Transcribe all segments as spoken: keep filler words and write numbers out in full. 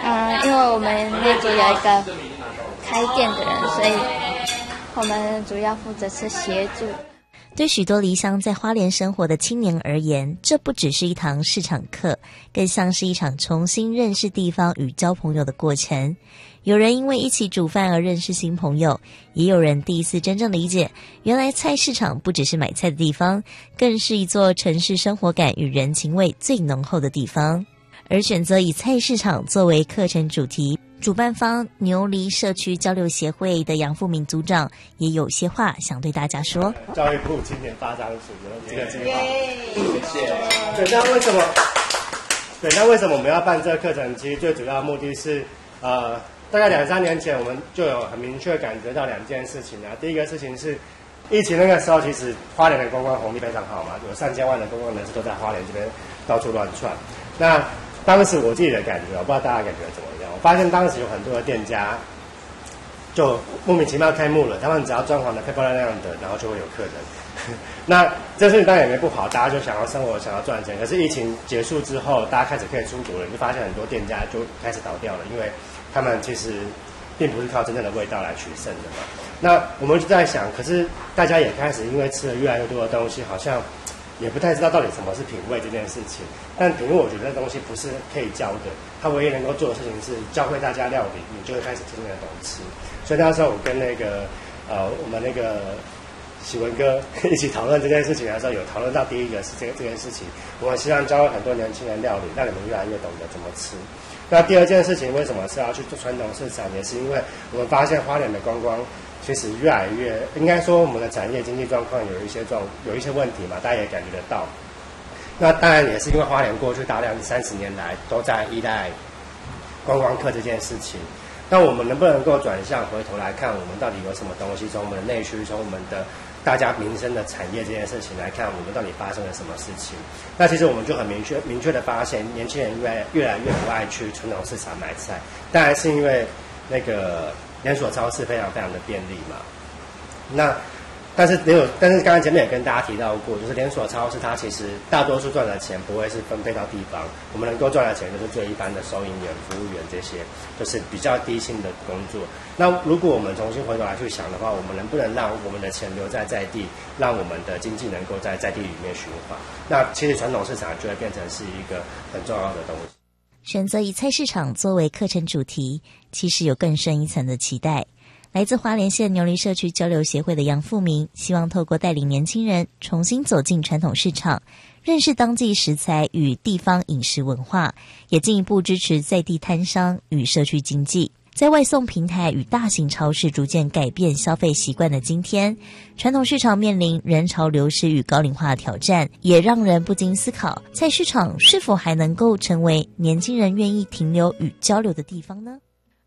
嗯，因为我们那组有一个开店的人，所以我们主要负责是协助。 对许多离乡在花莲生活的青年而言，这不只是一堂市场课，更像是一场重新认识地方与交朋友的过程。有人因为一起煮饭而认识新朋友，也有人第一次真正理解，原来菜市场不只是买菜的地方，更是一座城市生活感与人情味最浓厚的地方。而选择以菜市场作为课程主题，主办方牛犁社区交流协会的杨富明组长也有些话想对大家说。 教育部青年发展署的这个计划，谢谢。对，那为什么？对，那为什么我们要办这个课程？其实最主要的目的是，呃，大概两三年前，我们就有很明确感觉到两件事情啊。第一个事情是，疫情那个时候，其实花莲的观光红利非常好嘛，有上千万的观光人士都在花莲这边到处乱窜。那当时我自己的感觉，我不知道大家感觉怎么样。我发现当时有很多的店家就莫名其妙开幕了，他们只要装潢的漂漂亮亮的，然后就会有客人。那这事情当然也没不好，大家就想要生活，想要赚钱。可是疫情结束之后，大家开始可以出国了，你就发现很多店家就开始倒掉了，因为他们其实并不是靠真正的味道来取胜的嘛。那我们就在想，可是大家也开始因为吃了越来越多的东西，好像也不太知道到底什么是品味这件事情。但品味我觉得这东西不是可以教的，他唯一能够做的事情是教会大家料理，你就会开始真正的懂吃。所以那时候我跟那个呃我们那个喜文哥一起讨论这件事情的时候，有讨论到第一个是这个这件事情，我们希望教会很多年轻人料理，让你们越来越懂得怎么吃。那第二件事情为什么是要去做传统市场，也是因为我们发现花莲的观光其实越来越，应该说我们的产业经济状况有一些状有一些问题嘛，大家也感觉得到。那当然也是因为花莲过去大量三十年来都在依赖观光客这件事情。那我们能不能够转向回头来看，我们到底有什么东西？从我们的内需，从我们的大家民生的产业这件事情来看，我们到底发生了什么事情？那其实我们就很明确明确的发现，年轻人越来越来越不爱去传统市场买菜，当然是因为那个连锁超市非常非常的便利嘛。那但是连锁，但是刚才前面也跟大家提到过，就是连锁超市它其实大多数赚的钱不会是分配到地方，我们能够赚的钱就是最一般的收银员、服务员这些，就是比较低薪的工作。那如果我们重新回头来去想的话，我们能不能让我们的钱留在在地，让我们的经济能够在在地里面循环？那其实传统市场就会变成是一个很重要的东西。 选择以菜市场作为课程主题，其实有更深一层的期待。来自花莲县牛犁社区交流协会的杨富明，希望透过带领年轻人重新走进传统市场，认识当地食材与地方饮食文化，也进一步支持在地摊商与社区经济。在外送平台与大型超市逐渐改变消费习惯的今天，传统市场面临人潮流失与高龄化的挑战，也让人不禁思考，菜市场是否还能够成为年轻人愿意停留与交流的地方呢？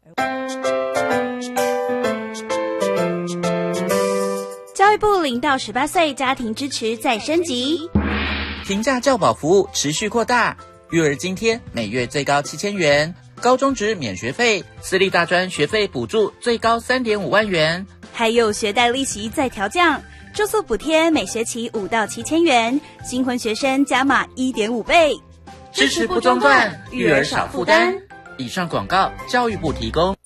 教育部零到十八岁家庭支持再升级， 平价教保服务持续扩大，育儿津贴每月最高七千元，高中职免学费，私立大专学费补助最高三点五万元， 还有学贷利息再调降，住宿补贴每学期五到七千元，新婚学生加码一点五倍， 支持不中断，育儿少负担。以上广告，教育部提供。